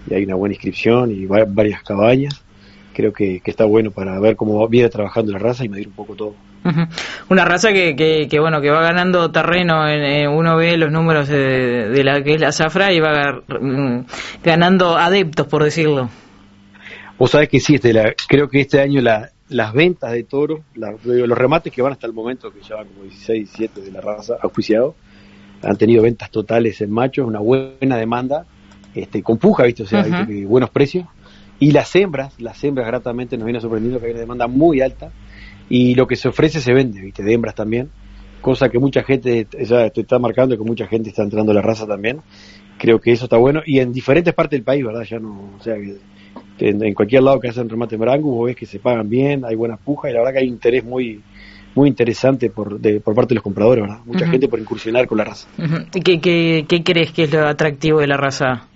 y hay una buena inscripción y varias cabañas. Creo que está bueno para ver cómo viene trabajando la raza y medir un poco todo. Uh-huh. Una raza que bueno, que va ganando terreno. Uno ve los números de la que es la zafra y va ganando adeptos, por decirlo. Vos sabés que sí, creo que este año las ventas de toros, los remates que van hasta el momento, que ya van como 16, 17 de la raza auspiciados, han tenido ventas totales en machos, una buena demanda, con puja, ¿viste? O sea, uh-huh. Buenos precios. Y las hembras gratamente nos viene sorprendiendo que hay una demanda muy alta y lo que se ofrece se vende, ¿viste? De hembras también, cosa que mucha gente ya te está marcando, que mucha gente está entrando a la raza también. Creo que eso está bueno y en diferentes partes del país, ¿verdad? Ya no, o sea, que en cualquier lado que hacen remate en Marangus vos ves que se pagan bien, hay buena puja y la verdad que hay interés muy interesante por parte de los compradores, ¿verdad? Mucha uh-huh. gente por incursionar con la raza. Uh-huh. ¿Qué crees que es lo atractivo de la raza?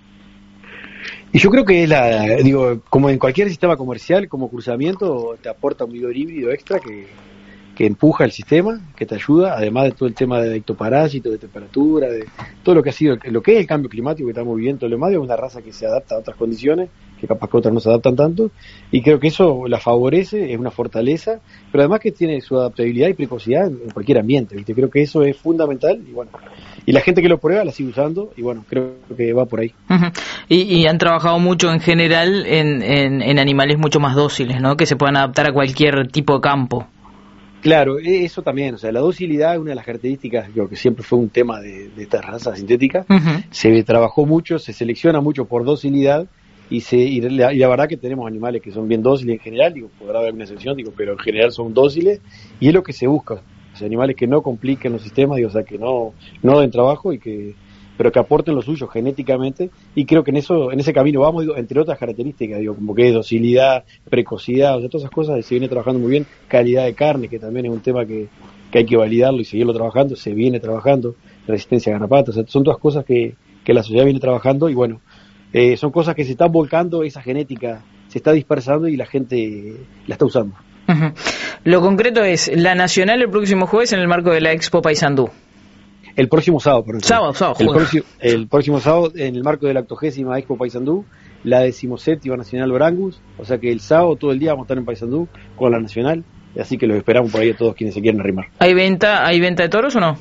Y yo creo que como en cualquier sistema comercial, como cruzamiento, te aporta un vigor híbrido extra que empuja el sistema, que te ayuda, además de todo el tema de ectoparásitos, de temperatura, de todo lo que ha sido, lo que es el cambio climático que estamos viviendo, todo lo demás, es una raza que se adapta a otras condiciones, que capaz que otras no se adaptan tanto, y creo que eso la favorece, es una fortaleza, pero además que tiene su adaptabilidad y precocidad en cualquier ambiente, ¿viste? Creo que eso es fundamental, y bueno, y la gente que lo prueba la sigue usando, y bueno, creo que va por ahí. Uh-huh. Y han trabajado mucho en general en animales mucho más dóciles, ¿no? Que se puedan adaptar a cualquier tipo de campo. Claro, eso también, o sea, la docilidad es una de las características, creo que siempre fue un tema de esta raza sintética. Uh-huh. Se trabajó mucho, se selecciona mucho por docilidad y la verdad que tenemos animales que son bien dóciles en general, podrá haber una excepción, pero en general son dóciles y es lo que se busca, o sea, animales que no compliquen los sistemas, o sea, que no den trabajo pero que aporten lo suyo genéticamente, y creo que en ese camino vamos, entre otras características, como que es docilidad, precocidad, o sea, todas esas cosas se viene trabajando muy bien, calidad de carne, que también es un tema que hay que validarlo y seguirlo trabajando, se viene trabajando, resistencia a garrapatas, o sea, son todas cosas que la sociedad viene trabajando, y bueno, son cosas que se están volcando, esa genética se está dispersando y la gente la está usando. Uh-huh. Lo concreto es la nacional el próximo jueves en el marco de la Expo Paysandú. El próximo sábado, por ejemplo. Sábado. El próximo sábado, en el marco de la 80ª Expo Paysandú, la 17ª Nacional Marangus, o sea que el sábado todo el día vamos a estar en Paysandú con la Nacional, así que los esperamos por ahí a todos quienes se quieran arrimar. ¿Hay venta de toros o no?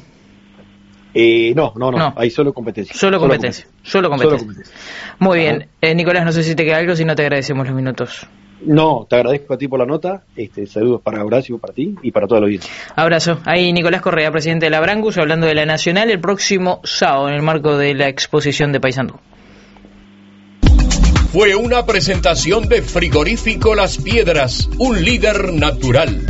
No, hay solo competencia. Solo competencia. Muy bien. Nicolás, no sé si te queda algo, si no te agradecemos los minutos. No, te agradezco a ti por la nota, saludos para Horacio, para ti y para toda la audiencia. Abrazo. Ahí Nicolás Correa, presidente de la Brangus, hablando de la Nacional el próximo sábado en el marco de la exposición de Paysandú. Fue una presentación de Frigorífico Las Piedras, un líder natural.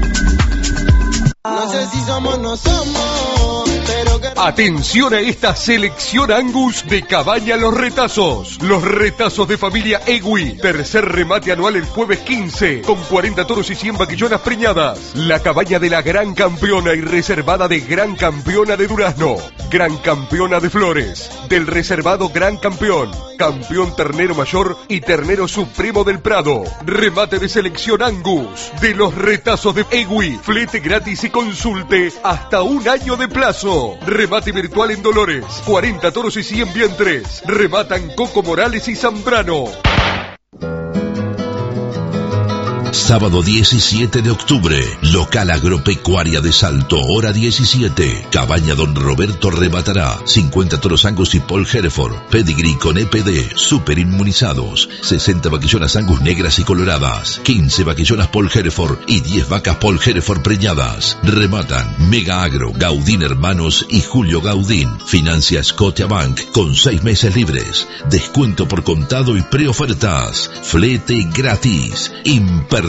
No sé si somos, no somos, pero que... Atención a esta selección Angus de Cabaña Los Retazos. Los retazos de familia Egui. Tercer remate anual el jueves 15, con 40 toros y 100 vaquillonas preñadas. La cabaña de la Gran Campeona y reservada de Gran Campeona de Durazno. Gran Campeona de Flores. Del reservado Gran Campeón. Campeón Ternero Mayor y Ternero Supremo del Prado. Remate de selección Angus de los retazos de Egui. Flete gratis y consulte hasta un año de plazo. Remate virtual en Dolores. 40 toros y 100 vientres. Rematan Coco Morales y Zambrano. Sábado 17 de octubre, local agropecuaria de Salto, hora 17. Cabaña Don Roberto rematará 50 toros Angus y Paul Hereford, pedigree con EPD, super inmunizados, 60 vaquillonas Angus negras y coloradas, 15 vaquillonas Paul Hereford y 10 vacas Paul Hereford preñadas. Rematan Mega Agro, Gaudín Hermanos y Julio Gaudín. Financia Scotiabank con 6 meses libres. Descuento por contado y preofertas. Flete gratis. Imperdible.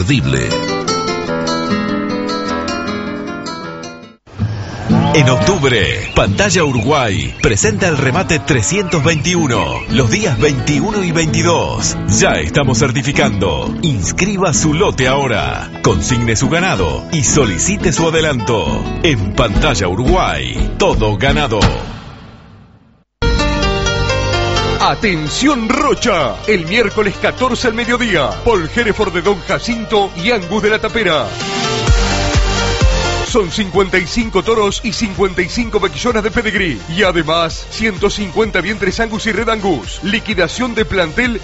En octubre, Pantalla Uruguay presenta el remate 321, los días 21 y 22. Ya estamos certificando. Inscriba su lote ahora, consigne su ganado y solicite su adelanto. En Pantalla Uruguay, todo ganado. Atención Rocha, el miércoles 14 al mediodía, Paul Hereford de Don Jacinto y Angus de la Tapera. Son 55 toros y 55 vaquillonas de pedigrí. Y además, 150 vientres Angus y Red Angus. Liquidación de plantel